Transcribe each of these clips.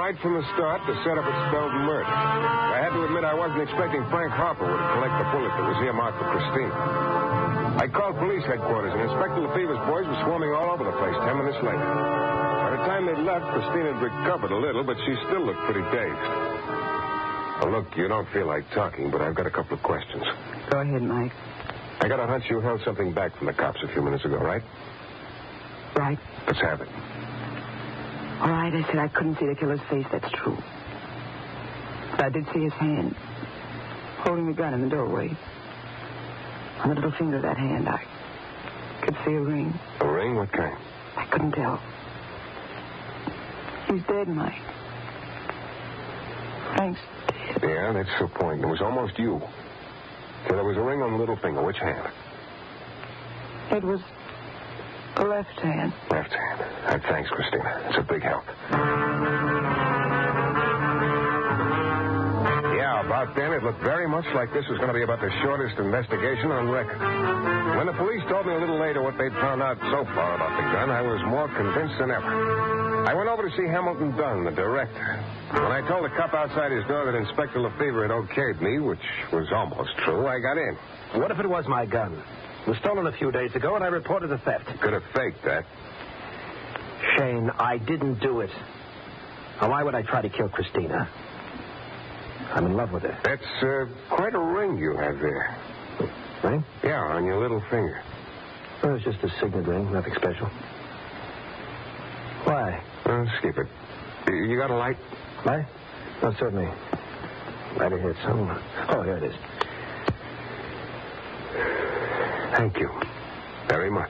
right from the start, the setup had spelled murder. I had to admit I wasn't expecting Frank Harper would collect the bullet that was earmarked for Christina. I called police headquarters, and Inspector Lefever's boys were swarming all over the place 10 minutes later. By the time they'd left, Christina had recovered a little, but she still looked pretty dazed. Well, look, you don't feel like talking, but I've got a couple of questions. Go ahead, Mike. I got a hunch you held something back from the cops a few minutes ago, right? Right. Let's have it. All right, I said I couldn't see the killer's face. That's true. But I did see his hand holding the gun in the doorway. On the little finger of that hand, I could see a ring. A ring? What kind? I couldn't tell. He's dead, Mike. Frank's dead. Yeah, that's the point. It was almost you. So there was a ring on the little finger. Which hand? It was the left hand. Left hand. Thanks, Christina. It's a big help. Yeah, about then, it looked very much like this was going to be about the shortest investigation on record. When the police told me a little later what they'd found out so far about the gun, I was more convinced than ever. I went over to see Hamilton Dunn, the director. When I told the cop outside his door that Inspector Lefever had okayed me, which was almost true, I got in. What if it was my gun? It was stolen a few days ago, and I reported the theft. Could have faked that. Shane, I didn't do it. Now, why would I try to kill Christina? I'm in love with her. That's quite a ring you have there. Ring? Yeah, on your little finger. Well, it's just a signet ring, nothing special. Why? Skip it. You got a light? Light? Oh, certainly. Right ahead somewhere. Oh, here it is. Thank you. Very much.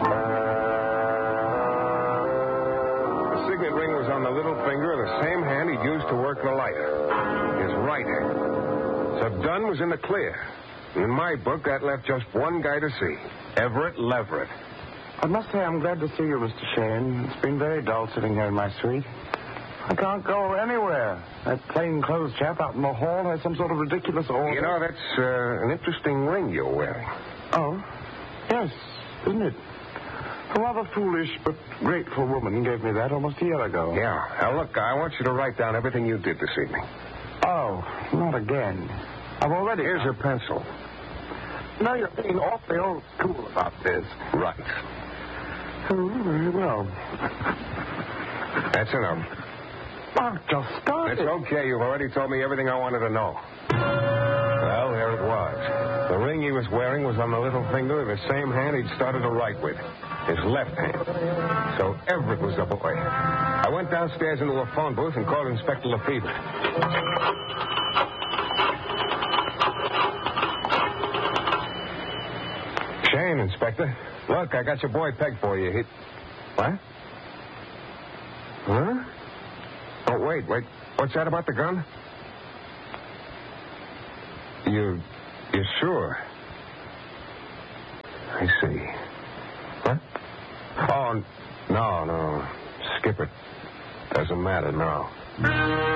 The signet ring was on the little finger of the same hand he'd used to work the lighter. His right hand. So Dunn was in the clear. In my book, that left just one guy to see. Everett Leverett. I must say I'm glad to see you, Mr. Shane. It's been very dull sitting here in my suite. I can't go anywhere. That plainclothes chap out in the hall has some sort of ridiculous order. You know, that's an interesting ring you're wearing. Oh? Yes, isn't it? A rather foolish but grateful woman gave me that almost a year ago. Yeah. Now, look, I want you to write down everything you did this evening. Oh, not again. I've already... Here's your pencil. No, you're being awfully old school about this. Right. Oh, very well. That's enough. I've just started. It's okay. You've already told me everything I wanted to know. Well, there it was. The ring he was wearing was on the little finger of the same hand he'd started to write with. His left hand. So Everett was the boy. I went downstairs into a phone booth and called Inspector Lefever. Shane, Inspector. Look, I got your boy pegged for you. What? Huh? Oh, wait. What's that about the gun? You're sure? I see. What? Oh, no. Skip it. Doesn't matter, no. I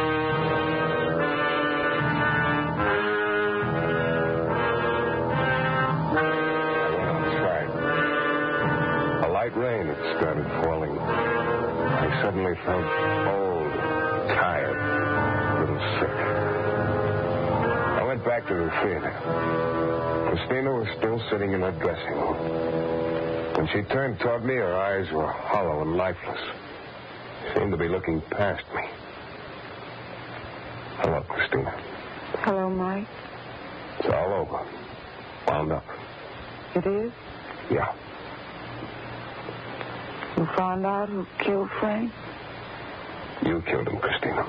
went outside. A light rain had started falling. I suddenly felt old, tired, a little sick. I went back to the theater. Christina was still sitting in her dressing room. When she turned toward me, her eyes were hollow and lifeless. She seemed to be looking past me. Hello, Christina. Hello, Mike. It's all over. Wound up. It is? Yeah. You found out who killed Frank? You killed him, Christina.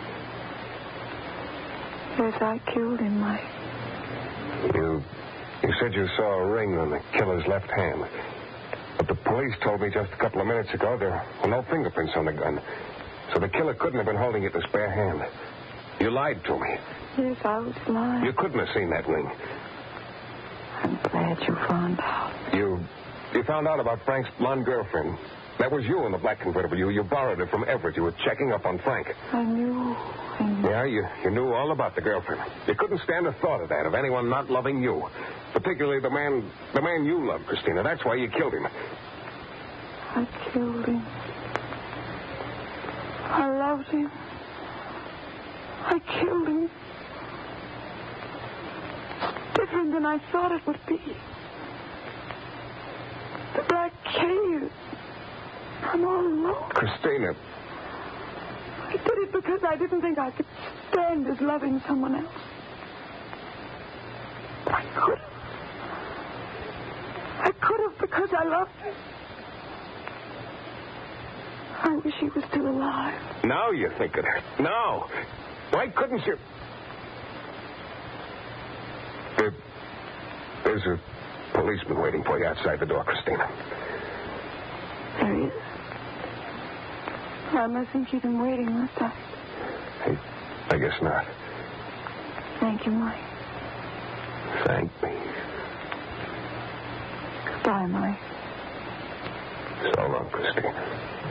Yes, I killed him, Mike. You said you saw a ring on the killer's left hand. But the police told me just a couple of minutes ago there were no fingerprints on the gun. So the killer couldn't have been holding it in his bare hand. You lied to me. Yes, I was lying. You couldn't have seen that ring. I'm glad you found out. You found out about Frank's blonde girlfriend. That was you in the black convertible. You borrowed it from Everett. You were checking up on Frank. I knew. Yeah, you knew all about the girlfriend. You couldn't stand the thought of that, of anyone not loving you. Particularly the man you love, Christina. That's why you killed him. I killed him. I loved him. I killed him. Different than I thought it would be. The Black Cave. I'm all alone. Christina. I did it because I didn't think I could stand as loving someone else. I could have because I loved him. I wish he was still alive. Now you think of it. Now. Why couldn't you? There's a policeman waiting for you outside the door, Christina. There he is. I mustn't keep him waiting, must I? I guess not. Thank you, Mike. Thank me. Goodbye, Mike. So long, Christina.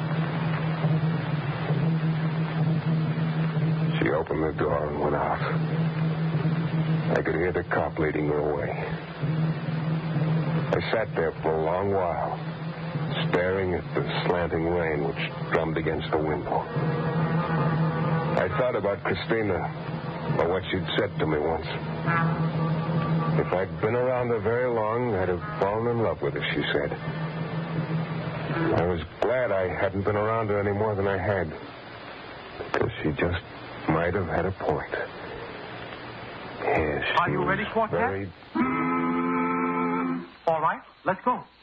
She opened the door and went out. I could hear the cop leading her away. I sat there for a long while, staring at the slanting rain which drummed against the window. I thought about Christina, or what she'd said to me once. If I'd been around her very long, I'd have fallen in love with her, she said. I was glad I hadn't been around her any more than I had, because she just might have had a point. Yes. Are you ready, Quartet? Very... All right, let's go.